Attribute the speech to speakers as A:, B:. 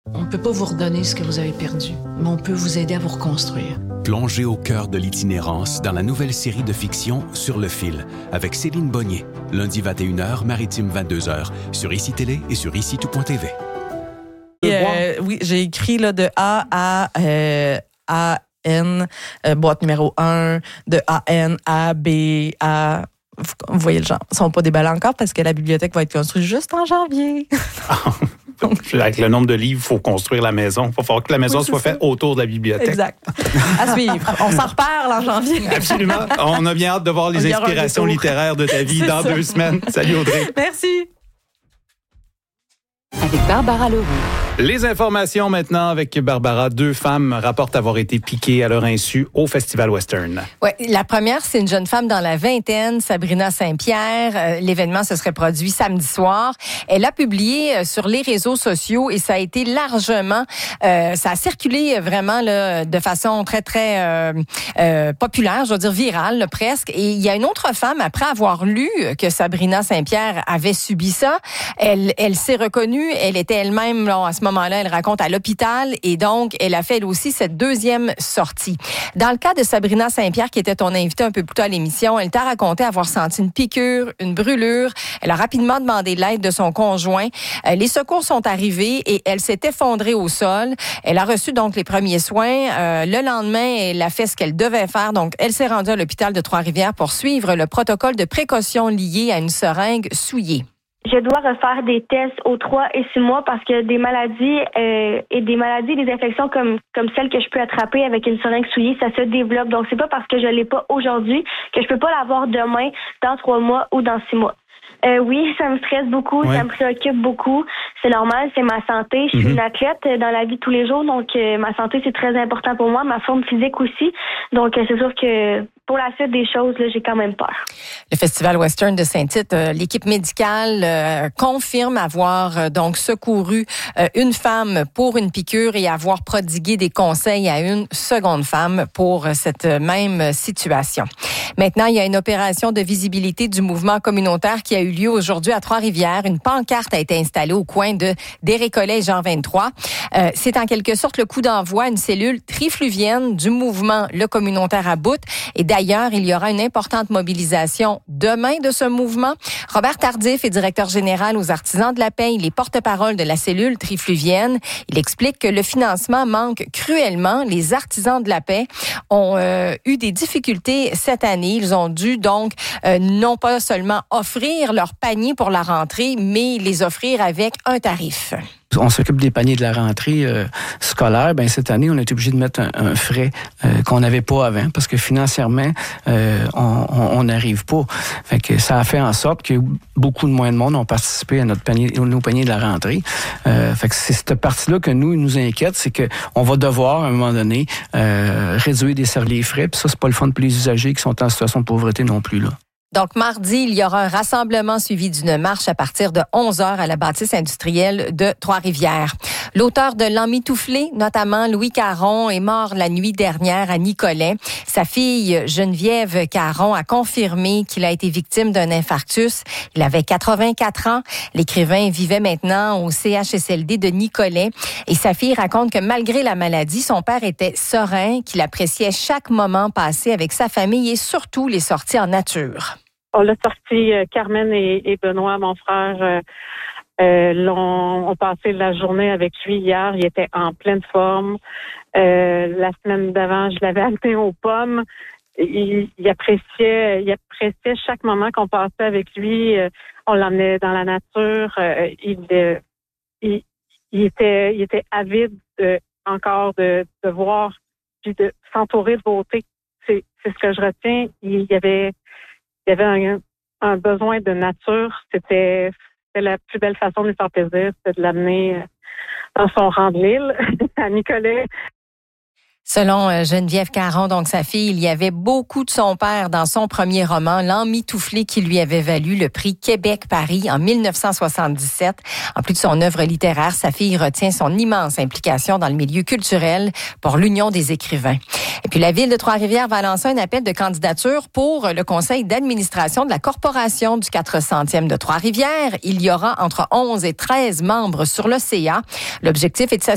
A: On ne peut pas vous redonner ce que vous avez perdu, mais on peut vous aider à vous reconstruire.
B: Plongez au cœur de l'itinérance dans la nouvelle série de fiction Sur le fil, avec Céline Bonnier, lundi 21h, maritime 22h, sur ICI Télé et sur ICITout.tv.
C: Oui, j'ai écrit là, de A à N, boîte numéro 1, de AN à B à... Vous voyez le genre. Ils ne sont pas déballés encore parce que la bibliothèque va être construite juste en janvier.
D: Donc, avec le nombre de livres, il faut construire la maison. Il va falloir que la maison soit faite autour de la bibliothèque.
C: Exact. À suivre. On s'en reparle en janvier.
D: Absolument. On a bien hâte de voir les inspirations littéraires de ta vie dans 2 semaines. Salut Audrey.
C: Merci.
E: Avec Barbara Leroux.
D: Les informations maintenant avec Barbara. 2 femmes rapportent avoir été piquées à leur insu au Festival Western.
F: Oui, la première, c'est une jeune femme dans la vingtaine, Sabrina Saint-Pierre. L'événement se serait produit samedi soir. Elle a publié sur les réseaux sociaux et ça a été largement... ça a circulé vraiment là, de façon très, très populaire, je veux dire virale là, presque. Et il y a une autre femme, après avoir lu que Sabrina Saint-Pierre avait subi ça, elle s'est reconnue. Elle était elle-même, là, à ce moment-là, elle raconte à l'hôpital et donc, elle a fait elle aussi cette deuxième sortie. Dans le cas de Sabrina Saint-Pierre, qui était ton invitée un peu plus tôt à l'émission, elle t'a raconté avoir senti une piqûre, une brûlure. Elle a rapidement demandé l'aide de son conjoint. Les secours sont arrivés et elle s'est effondrée au sol. Elle a reçu donc les premiers soins. Le lendemain, elle a fait ce qu'elle devait faire. Donc, elle s'est rendue à l'hôpital de Trois-Rivières pour suivre le protocole de précaution lié à une seringue souillée.
G: Je dois refaire des tests aux 3 et 6 mois parce que des maladies des infections comme celles que je peux attraper avec une seringue souillée, ça se développe. Donc, c'est pas parce que je l'ai pas aujourd'hui que je peux pas l'avoir demain, dans 3 mois ou dans 6 mois. Oui, ça me stresse beaucoup, ça me préoccupe beaucoup. C'est normal, c'est ma santé. Je suis une athlète dans la vie de tous les jours, donc ma santé, c'est très important pour moi, ma forme physique aussi. Donc, c'est sûr que pour la suite des choses, là, j'ai quand même peur.
F: Le Festival Western de Saint-Tite, l'équipe médicale confirme avoir donc secouru une femme pour une piqûre et avoir prodigué des conseils à une seconde femme pour cette même situation. Maintenant, il y a une opération de visibilité du mouvement communautaire qui a eu lieu aujourd'hui à Trois-Rivières. Une pancarte a été installée au coin des Récollets et Jean 23. C'est en quelque sorte le coup d'envoi à une cellule trifluvienne du mouvement Le Communautaire à Bout. Et d'ailleurs, il y aura une importante mobilisation demain de ce mouvement. Robert Tardif est directeur général aux Artisans de la paix. Il est porte-parole de la cellule trifluvienne. Il explique que le financement manque cruellement. Les Artisans de la paix ont eu des difficultés cette année. Ils ont dû donc non pas seulement offrir leur panier pour la rentrée, mais les offrir avec un tarif.
H: On s'occupe des paniers de la rentrée scolaire. Ben cette année, on a été obligé de mettre un frais qu'on n'avait pas avant parce que financièrement, on n'arrive pas. Fait que ça a fait en sorte que beaucoup de moins de monde ont participé à nos paniers de la rentrée. Fait que c'est cette partie-là que nous inquiète, c'est que on va devoir à un moment donné réduire les frais. Puis ça, c'est pas le fun pour les usagers qui sont en situation de pauvreté non plus là.
F: Donc, mardi, il y aura un rassemblement suivi d'une marche à partir de 11h à la bâtisse industrielle de Trois-Rivières. L'auteur de L'Emmitouflé, notamment Louis Caron, est mort la nuit dernière à Nicolet. Sa fille, Geneviève Caron, a confirmé qu'il a été victime d'un infarctus. Il avait 84 ans. L'écrivain vivait maintenant au CHSLD de Nicolet. Et sa fille raconte que malgré la maladie, son père était serein, qu'il appréciait chaque moment passé avec sa famille et surtout les sorties en nature.
I: On l'a sorti, Carmen et Benoît, mon frère, ont passé la journée avec lui hier. Il était en pleine forme. La semaine d'avant, je l'avais amené aux pommes. Il appréciait chaque moment qu'on passait avec lui. On l'emmenait dans la nature. Il était avide encore de voir puis de s'entourer de beauté. C'est ce que je retiens. Il y avait un besoin de nature. C'était la plus belle façon de lui faire plaisir, c'était de l'amener dans son rang de l'île, à Nicolet.
F: Selon Geneviève Caron, donc sa fille, il y avait beaucoup de son père dans son premier roman, L'Emmitouflé, qui lui avait valu le prix Québec-Paris en 1977. En plus de son œuvre littéraire, sa fille retient son immense implication dans le milieu culturel pour l'Union des écrivains. Et puis la ville de Trois-Rivières va lancer un appel de candidature pour le conseil d'administration de la corporation du 400e de Trois-Rivières. Il y aura entre 11 et 13 membres sur le CA. L'objectif est de s'assurer